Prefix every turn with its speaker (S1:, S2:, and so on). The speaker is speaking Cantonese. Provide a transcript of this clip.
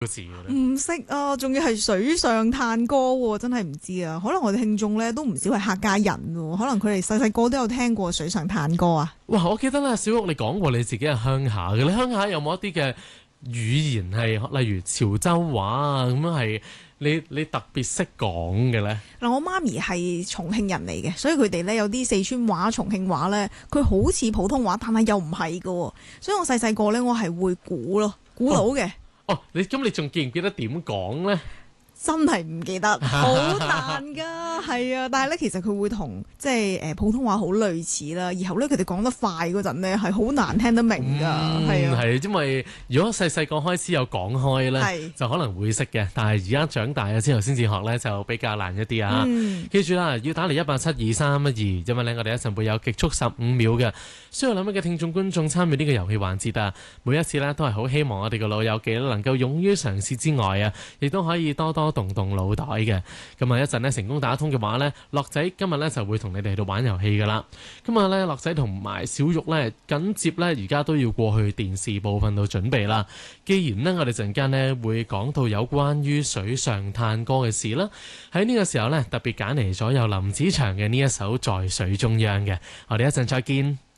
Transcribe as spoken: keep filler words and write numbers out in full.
S1: 唔識啊，仲要係水上探歌喎，真係唔知啊。可能我哋聽眾咧都唔少係客家人喎，可能佢哋細細個都有聽過水上探歌啊。
S2: 哇！我記得咧，小玉你講過你自己係鄉下嘅，你鄉下有冇一啲嘅語言係，例如潮州話啊咁樣係你你特別識講嘅咧？
S1: 嗱，我媽咪係重慶人嚟嘅，所以佢哋咧有啲四川話、重慶話咧，佢好似普通話，但係又唔係㗎喎。所以我細細個咧，我係會估咯，估到嘅。
S2: 哦，你咁你仲記唔記得點講咧？
S1: 真係唔記得，好難㗎，係啊！但係咧，其實佢會同即係誒普通話好類似啦。然後咧，佢哋講得快嗰陣咧，係好難聽得明㗎，係、嗯、啊。
S2: 係因為如果細細個開始有講開咧，就可能會識嘅。但係而家長大咗之後先至學咧，就比較難一啲啊。嗯、記住啦，要打嚟一八七二三一二，因為咧我哋一陣會有極速十五秒嘅，需要諗一嘅聽眾觀眾參與呢個遊戲環節啊。每一次咧都係好希望我哋嘅老友記能夠勇於嘗試之外啊，亦都可以多多動動腦袋嘅。咁啊一陣呢成功打通嘅話呢，樂仔今日呢就會同你哋喺度玩遊戲噶啦。今日呢，樂仔同埋小玉呢緊接呢而家都要過去電視部分度準備啦。既然呢，我哋陣間呢會講到有關於水上探歌嘅事啦，喺呢個時候呢，特別揀嚟咗有林子祥嘅呢一首在水中央嘅，我哋一陣再見。